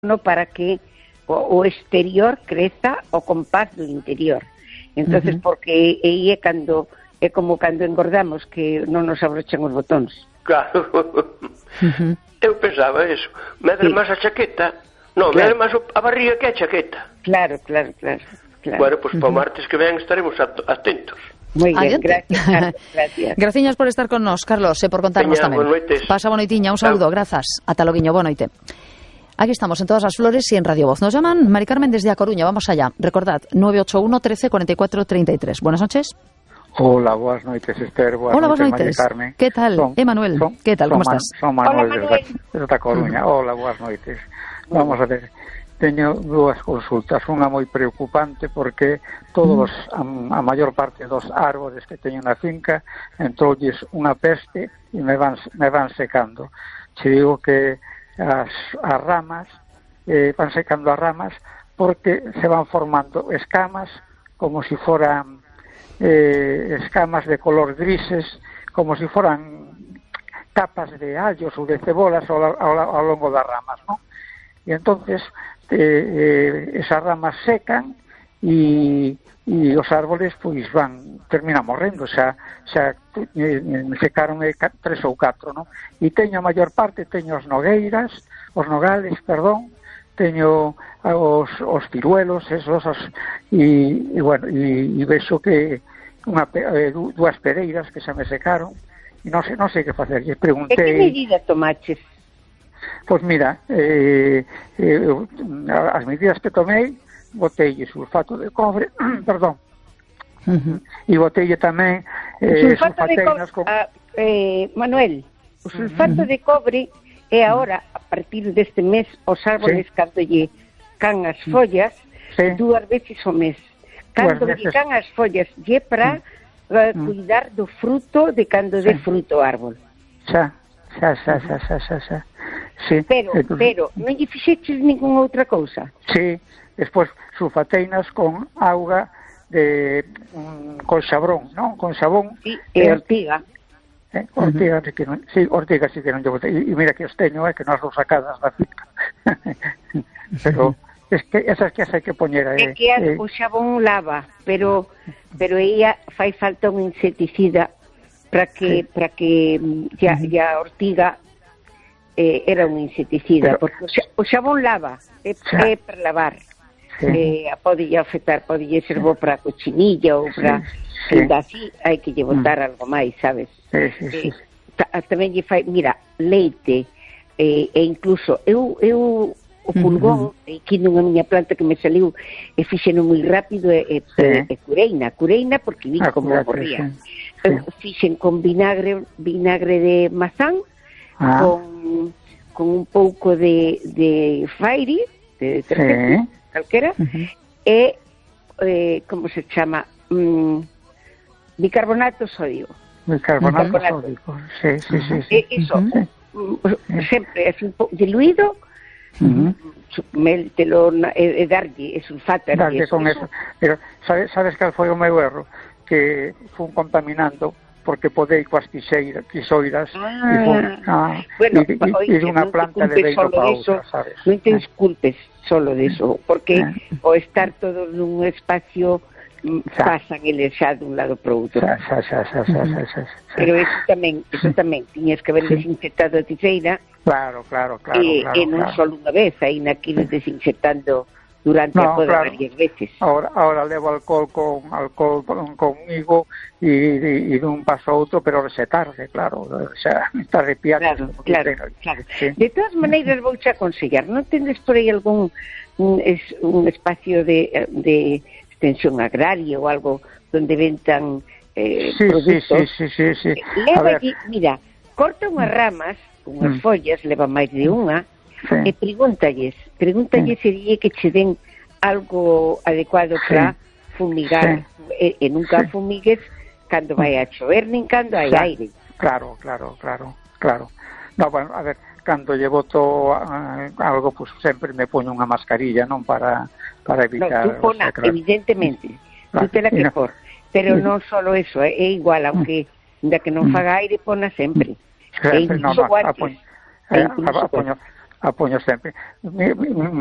no para que o exterior creza o compás do interior. Entonces, porque aí é como cando engordamos, que non nos abrochan os botóns. Claro. Eu pensaba eso. Medre máis a chaqueta. Non, medre máis a barriga que a chaqueta. Claro. Bueno, pues para o martes que ven estaremos atentos. Moi ben, gracias. Graciñas por estar con nos, Carlos, e por contarnos tamén. Pasa bonoitiña, un saludo, grazas. Ata loguiño, bonoite. Aquí estamos en Todas as Flores y en Radio Voz. Nos llaman Mari Carmen desde A Coruña, vamos allá. Recordad, 981 13 44 33. Buenas noches. Hola, boas noites, Esther. Hola, boas noites. Que tal? Manuel, que tal, como estás? Son Manuel desde A Coruña. Hola, boas noites. Vamos a ver. Teño dúas consultas, unha moi preocupante porque a maior parte dos árbores que teño na finca entroulles unha peste e me van secando. Che digo que as ramas van secando as ramas porque se van formando escamas como si foran escamas de color grises, como si foran tapas de allos ou de cebolas ao longo das ramas, ¿no? E entonces esas ramas secan e os árboles pois terminan morrendo, xa secaron 3 ou 4, non? E teño a maior parte, teño os nogales, teño os ciruelos, e vexo que dúas pereiras que xa me secaron e non sei que facer. E preguntei... E que medida tomaches? Pois mira, as medidas que tomei, botelle sulfato de cobre, e botelle tamén sulfateinas con... Manuel, o sulfato de cobre é agora, a partir deste mes, os árboles cando lle can as follas, 2 veces ao mes. Cando lle can as follas lle para cuidar do fruto de cando dé fruto o árbol. Xa. Sí. Pero non lle fixeches ninguna outra cousa? Sí, despois sulfateinas con auga con xabrón, non? Con xabón. Sí, e ortiga. Ortiga sí que non lle botei. E mira que os teño, que non as vou sacadas da finca. Pero es que esas que hai que poñer é que o xabón lava, pero ella fai falta un insecticida para que a ortiga era un insecticida, porque o xabón lava, é para lavar. Pode afectar, pode ser bo para a cochinilla ou para... Así hai que lle botar algo máis, sabes? Tamén lle fai, mira, leite, e incluso eu o pulgón, aquí nunha miña planta que me saliu e fixeno moi rápido, cureina porque vi como morría. Fixen con vinagre de mazán, con un pouco de fairi, de detergente, calquera, e como se chama, bicarbonato sódico. Bicarbonato sódico, sí. Iso, sempre é un pouco diluído, meltelo e darlle sulfato. Darlle con eso. Pero sabes cal foi o meu erro? Que fun contaminando porque podei coas quixoiras e dunha planta de beiro para outra, sabes? Non te desculpes solo de eso, porque o estar todos nun espacio pasan eles xa dun lado para outro. Pero eso tamén tiñas que haber desinfectado a ticeira. Claro. E non só unha vez, aí naquilo desinfectando durante a poda varias veces. Ahora levo alcohol comigo e dun paso a outro, pero se tarde, claro, xa está arrepiado. Claro. Sí. De todas maneiras vou xa aconsellar, non tendes por aí algún un espacio de extensión agraria ou algo donde ventan produtos? Sí. Leva allí, mira, corta unhas ramas, unhas follas, leva máis de unha, e pregúntalles se lle que che den algo adecuado para fumigar, e nunca fumigues cando vai a chover nin cando hai aire. Claro. No, bueno, a ver, cando lle boto algo, pues sempre me poño unha mascarilla, non para evitar... No, tú pona, evidentemente, tú te la que por, pero non só eso, é igual, aunque da que non faga aire, pona sempre. E incluso guantes. a poño sempre.